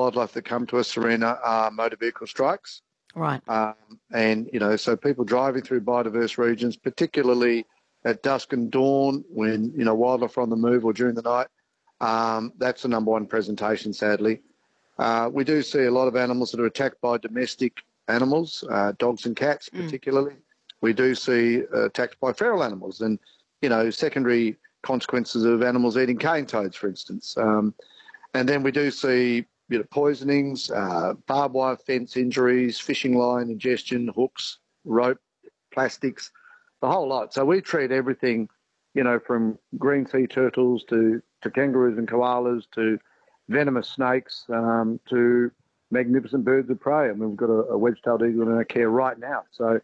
wildlife that come to us, Serena, are motor vehicle strikes. Right. And, so people driving through biodiverse regions, particularly at dusk and dawn when, wildlife are on the move or during the night, that's the number one presentation, sadly. We do see a lot of animals that are attacked by domestic animals, dogs and cats particularly. We do see attacks by feral animals and, secondary consequences of animals eating cane toads, for instance. And then we do see poisonings, barbed wire fence injuries, fishing line ingestion, hooks, rope, plastics, the whole lot. So we treat everything, from green sea turtles to kangaroos and koalas to venomous snakes to magnificent birds of prey. I mean, we've got a wedge-tailed eagle in our care right now. So,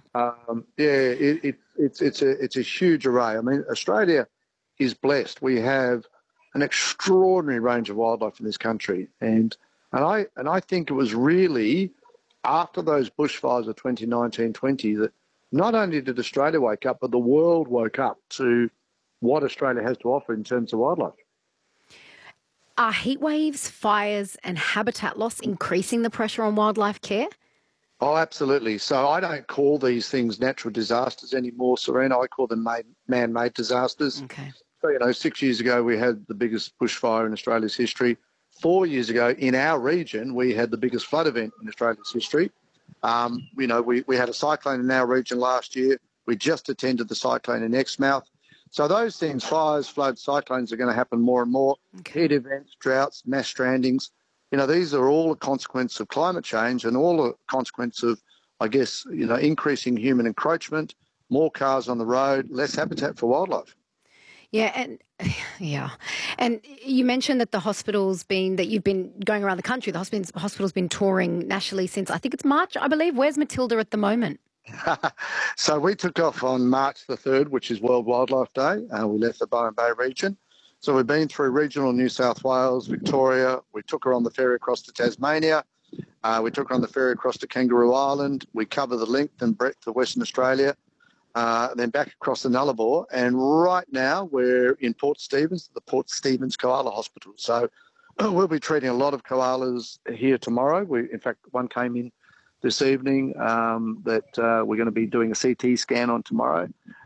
it's a huge array. I mean, Australia is blessed. We have an extraordinary range of wildlife in this country, and I think it was really after those bushfires of 2019-20 that not only did Australia wake up, but the world woke up to what Australia has to offer in terms of wildlife. Are heat waves, fires and habitat loss increasing the pressure on wildlife care? Oh, absolutely. So I don't call these things natural disasters anymore, Serena. I call them man-made disasters. Okay. So, 6 years ago, we had the biggest bushfire in Australia's history. 4 years ago, in our region, we had the biggest flood event in Australia's history. We had a cyclone in our region last year. We just attended the cyclone in Exmouth. So those things, fires, floods, cyclones, are going to happen more and more. Okay. Heat events, droughts, mass strandings. These are all a consequence of climate change and all a consequence of, I guess, increasing human encroachment, more cars on the road, less habitat for wildlife. And you mentioned that that you've been going around the country. The hospital's been touring nationally since, I think it's March, I believe. Where's Matilda at the moment? So we took off on March the 3rd, which is World Wildlife Day. We left the Byron Bay region. So we've been through regional New South Wales, Victoria. We took her on the ferry across to Tasmania. We took her on the ferry across to Kangaroo Island. We cover the length and breadth of Western Australia. Then back across the Nullarbor. And right now we're in Port Stephens, the Port Stephens Koala Hospital. So we'll be treating a lot of koalas here tomorrow. In fact, one came in this evening that we're going to be doing a CT scan on tomorrow.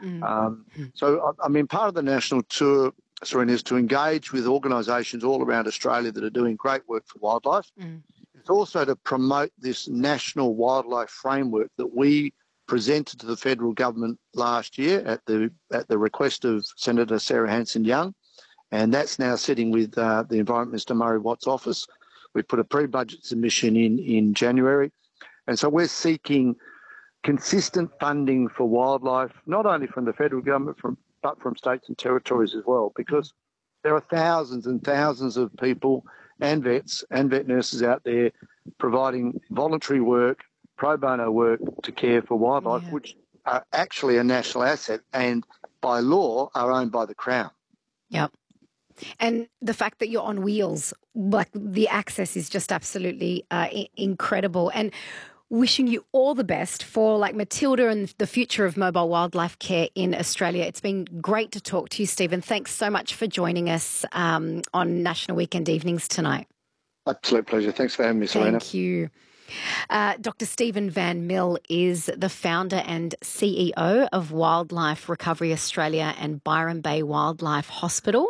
So, part of the national tour, Serena, is to engage with organisations all around Australia that are doing great work for wildlife. It's also to promote this national wildlife framework that we presented to the federal government last year at the request of Senator Sarah Hanson-Young, and that's now sitting with the Environment Minister Murray Watt's office. We put a pre-budget submission in January. And so we're seeking consistent funding for wildlife, not only from the federal government, but from states and territories as well, because there are thousands and thousands of people and vets and vet nurses out there providing voluntary work, pro bono work to care for wildlife, which are actually a national asset and by law are owned by the Crown. Yep. And the fact that you're on wheels, like the access is just absolutely incredible. And wishing you all the best for Matilda and the future of mobile wildlife care in Australia. It's been great to talk to you, Stephen. Thanks so much for joining us on National Weekend Evenings tonight. Absolute pleasure. Thanks for having me, Serena. Thank you. Dr. Stephen Van Mill is the founder and CEO of Wildlife Recovery Australia and Byron Bay Wildlife Hospital.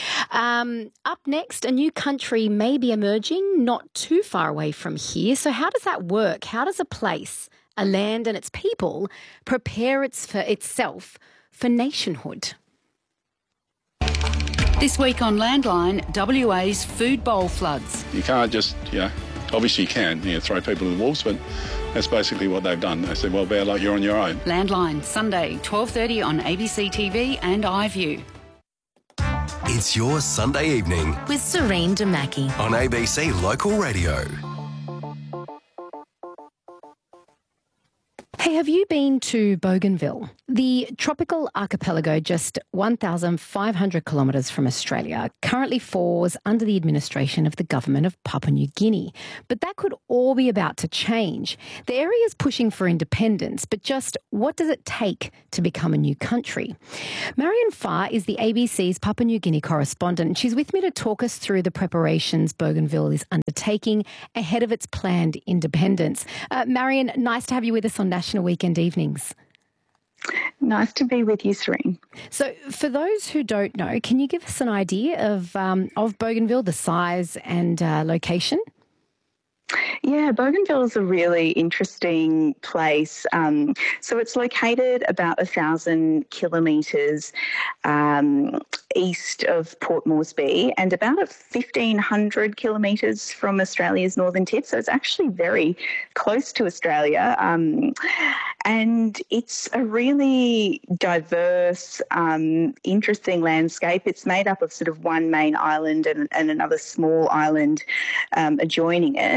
Up next, a new country may be emerging not too far away from here. So how does that work? How does a place, a land and its people prepare itself for nationhood? This week on Landline, WA's food bowl floods. You can't just, obviously you can, throw people in the wolves, but that's basically what they've done. They said, well, bear like you're on your own. Landline, Sunday, 12:30 on ABC TV and iView. It's your Sunday evening with Serene Damaki on ABC Local Radio. Hey, have you been to Bougainville? The tropical archipelago, just 1,500 kilometres from Australia, currently falls under the administration of the government of Papua New Guinea. But that could all be about to change. The area is pushing for independence, but just what does it take to become a new country? Marion Farr is the ABC's Papua New Guinea correspondent, and she's with me to talk us through the preparations Bougainville is undertaking ahead of its planned independence. Marion, nice to have you with us on National Weekend Evenings. Nice to be with you, Serene. So for those who don't know, can you give us an idea of Bougainville, the size and location? Yeah, Bougainville is a really interesting place. So it's located about 1,000 kilometres east of Port Moresby and about 1,500 kilometres from Australia's northern tip. So it's actually very close to Australia. And it's a really diverse, interesting landscape. It's made up of sort of one main island and another small island adjoining it.